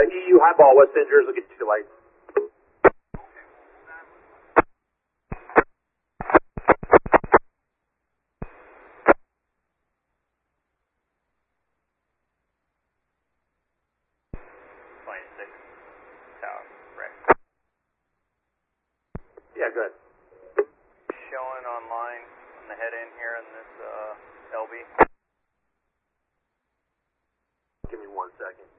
EU highball, West Enders will get you to light. Yeah, good. Showing online on the head end here in this LB. Give me 1 second.